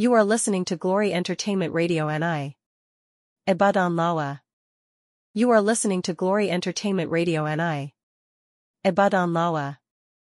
You are listening to Glory Entertainment Radio NI. Ibadan Lawa. You are listening to Glory Entertainment Radio NI. Ibadan Lawa.